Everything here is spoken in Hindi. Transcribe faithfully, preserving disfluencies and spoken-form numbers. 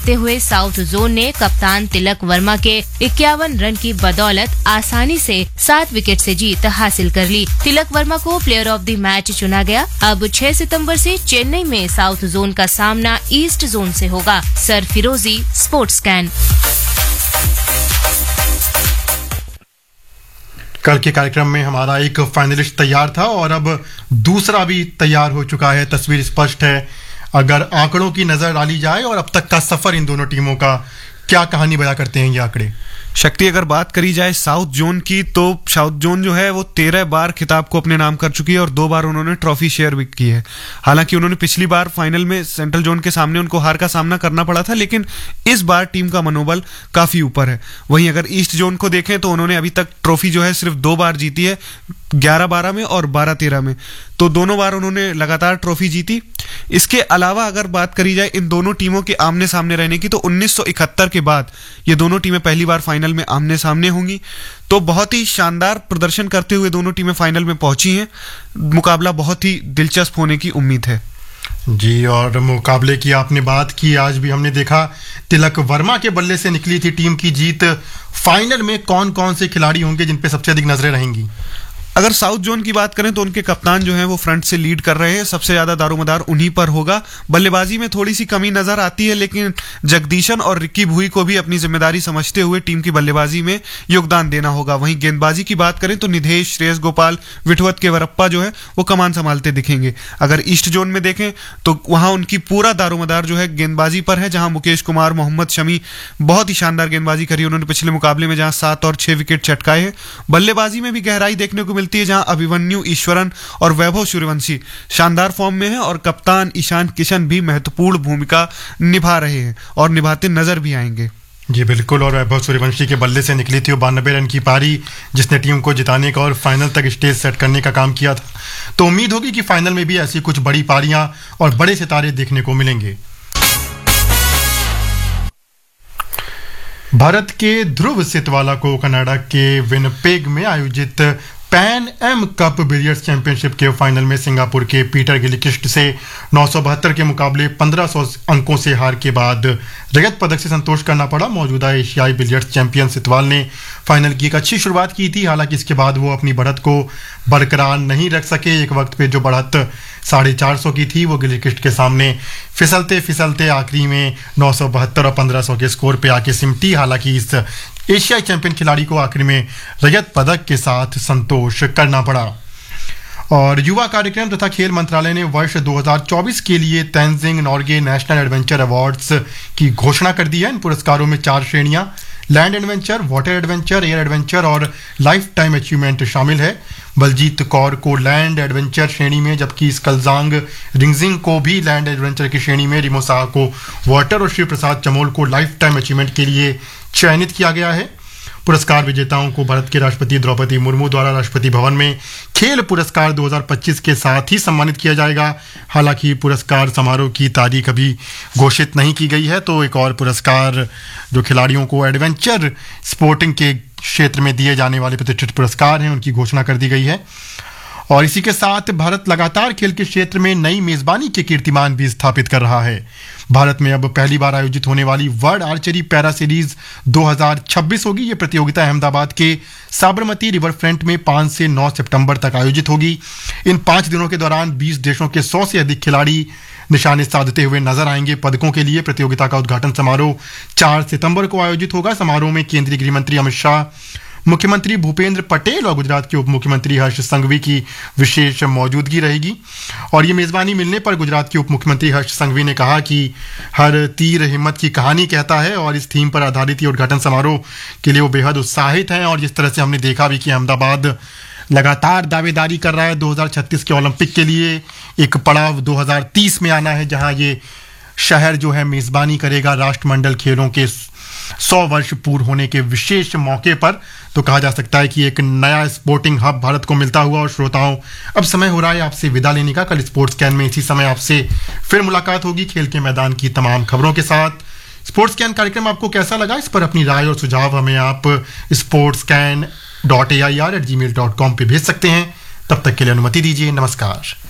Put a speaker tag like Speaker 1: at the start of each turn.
Speaker 1: देखते हुए साउथ जोन ने कप्तान तिलक वर्मा के इक्यावन रन की बदौलत आसानी से सात विकेट से जीत हासिल कर ली। तिलक वर्मा को प्लेयर ऑफ द मैच चुना गया। अब छह सितंबर से चेन्नई में साउथ जोन का सामना ईस्ट जोन से होगा। सर फिरोजी, स्पोर्ट्स कैन।
Speaker 2: कल के कार्यक्रम में हमारा एक फाइनलिस्ट तैयार था और अब दूसरा भी तैयार हो चुका है। तस्वीर स्पष्ट है अगर आंकड़ों की नजर डाली जाए और अब तक का सफर इन दोनों टीमों का। क्या कहानी बयां करते हैं ये आंकड़े?
Speaker 3: शक्ति, अगर बात करी जाए साउथ जोन की तो साउथ जोन जो है वो तेरह बार खिताब को अपने नाम कर चुकी है और दो बार उन्होंने ट्रॉफी शेयर भी की है। हालांकि उन्होंने पिछली बार फाइनल में सेंट्रल जोन के सामने उनको हार का सामना करना पड़ा था, लेकिन इस बार टीम का मनोबल काफी ऊपर है। वहीं अगर ईस्ट जोन को देखें तो उन्होंने अभी तक ट्रॉफी जो है सिर्फ दो बार जीती है, ग्यारह बारह में और बारह तेरह में, तो दोनों बार उन्होंने लगातार ट्रॉफी जीती। इसके अलावा अगर बात करी जाए इन दोनों टीमों के आमने सामने रहने की तो उन्नीस सौ इकहत्तर के बाद ये दोनों टीमें पहली बार फाइनल में आमने सामने होंगी। तो बहुत ही शानदार प्रदर्शन करते हुए दोनों टीमें फाइनल में पहुंची हैं। मुकाबला बहुत ही दिलचस्प होने की उम्मीद है।
Speaker 2: जी, और मुकाबले की आपने बात की, आज भी हमने देखा तिलक वर्मा के बल्ले से निकली थी टीम की जीत। फाइनल में कौन कौन से खिलाड़ी होंगे जिन पे सबसे अधिक नजरें रहेंगी?
Speaker 3: अगर साउथ जोन की बात करें तो उनके कप्तान जो हैं वो फ्रंट से लीड कर रहे हैं, सबसे ज्यादा दारोमदार उन्हीं पर होगा। बल्लेबाजी में थोड़ी सी कमी नजर आती है, लेकिन जगदीशन और रिक्की भुई को भी अपनी जिम्मेदारी समझते हुए टीम की बल्लेबाजी में योगदान देना होगा। वहीं गेंदबाजी की बात करें तो निधेश, श्रेयस गोपाल, विठवत के वरप्पा जो है वो कमान संभालते दिखेंगे। अगर ईस्ट जोन में देखें तो वहां उनकी पूरा दारोमदार जो है गेंदबाजी पर है, जहां मुकेश कुमार, मोहम्मद शमी बहुत ही शानदार गेंदबाजी करी उन्होंने पिछले मुकाबले में, जहां सात और छह विकेट चटकाए हैं। बल्लेबाजी में भी गहराई देखने को मिलती है, जहां अभिमन्यु ईश्वरन और वैभव सूर्यवंशी शानदार फॉर्म में हैं और कप्तान ईशान किशन भी महत्वपूर्ण भूमिका निभा रहे हैं और निभाते नजर भी आएंगे।
Speaker 2: जी बिल्कुल, और वैभव सूर्यवंशी के बल्ले से निकली थी वो बानबे रन की पारी, जिसने टीम को जिताने का और फाइनल तक स्टेज सेट करने का काम किया था। तो उम्मीद होगी कि फाइनल में भी ऐसी कुछ बड़ी पारियां और बड़े सितारे देखने को मिलेंगे। भारत के ध्रुव सितवाला को कनाडा के विनपेग में आयोजित Pan Am cup billiards championship के फाइनल में सिंगापुर के पीटर गिलक्रिस्ट से नौ सौ बहत्तर के मुकाबले पंद्रह सौ अंकों से हार के बाद रजत पदक से संतोष करना पड़ा। मौजूदा एशियाई बिलियर्ड्स चैंपियन सितवाल ने फाइनल की एक अच्छी शुरुआत की थी, हालांकि इसके बाद वो अपनी बढ़त को बरकरार नहीं रख सके। एक वक्त पे जो बढ़त साढ़े चार सौ की थी वो गिलक्रिस्ट के सामने फिसलते फिसलते आखिरी में नौ सौ बहत्तर और पंद्रह सौ के स्कोर पे आके सिमटी। हालांकि इस एशियाई चैंपियन खिलाड़ी को आखिर में रजत पदक के साथ संतोष करना पड़ा। और युवा कार्यक्रम तथा खेल मंत्रालय ने वर्ष दो हज़ार चौबीस के लिए Tenzing Norgay national adventure awards की घोषणा कर दी है। इन पुरस्कारों में चार श्रेणियां land adventure, water adventure, air adventure और लाइफ टाइम अचीवमेंट शामिल है। बलजीत कौर को लैंड एडवेंचर श्रेणी में, जबकि स्कलजांग रिंगजिंग को भी लैंड एडवेंचर की श्रेणी में, रिमो शाह को वाटर और शिव प्रसाद चमोल को लाइफ टाइम अचीवमेंट के लिए चयनित किया गया है। पुरस्कार विजेताओं को भारत के राष्ट्रपति द्रौपदी मुर्मू द्वारा राष्ट्रपति भवन में खेल पुरस्कार दो हज़ार पच्चीस के साथ ही सम्मानित किया जाएगा। हालांकि पुरस्कार समारोह की तारीख अभी घोषित नहीं की गई है। तो एक और पुरस्कार जो खिलाड़ियों को एडवेंचर स्पोर्टिंग के क्षेत्र में दिए जाने वाले प्रतिष्ठित पुरस्कार हैं, उनकी घोषणा कर दी गई है। और इसी के साथ भारत लगातार खेल के क्षेत्र में नई मेजबानी के कीर्तिमान भी स्थापित कर रहा है। भारत में अब पहली बार आयोजित होने वाली वर्ल्ड आर्चरी पैरा सीरीज दो हज़ार छब्बीस होगी। ये प्रतियोगिता अहमदाबाद के साबरमती रिवर फ्रंट में पाँच से नौ सितंबर तक आयोजित होगी। इन पाँच दिनों के दौरान बीस देशों के सौ से अधिक खिलाड़ी निशाने साधते हुए नजर आएंगे पदकों के लिए। प्रतियोगिता का उद्घाटन समारोह चार सितंबर को आयोजित होगा। समारोह में केंद्रीय गृह मंत्री अमित शाह, मुख्यमंत्री भूपेंद्र पटेल और गुजरात के उप मुख्यमंत्री हर्ष संघवी की विशेष मौजूदगी रहेगी। और ये मेजबानी मिलने पर गुजरात के उप मुख्यमंत्री हर्ष संघवी ने कहा कि हर तीर हिम्मत की कहानी कहता है, और इस थीम पर आधारित ये उद्घाटन समारोह के लिए वो बेहद उत्साहित हैं। और जिस तरह से हमने देखा भी कि अहमदाबाद लगातार दावेदारी कर रहा है दो हज़ार छत्तीस के ओलंपिक के लिए, एक पड़ाव दो हज़ार तीस में आना है जहां ये शहर जो है मेजबानी करेगा राष्ट्रमंडल खेलों के सौ वर्ष पूर्ण होने के विशेष मौके पर। तो कहा जा सकता है कि एक नया स्पोर्टिंग हब भारत को मिलता हुआ। और श्रोताओं, अब समय हो रहा है आपसे विदा लेने का। कल स्पोर्ट्स कैन में इसी समय आपसे फिर मुलाकात होगी खेल के मैदान की तमाम खबरों के साथ। स्पोर्ट्स कैन कार्यक्रम आपको कैसा लगा, इस पर अपनी राय और सुझाव हमें आप sports can dot A I R eight ji mail dot com पे भेज सकते हैं। तब तक के लिए अनुमति दीजिए, नमस्कार।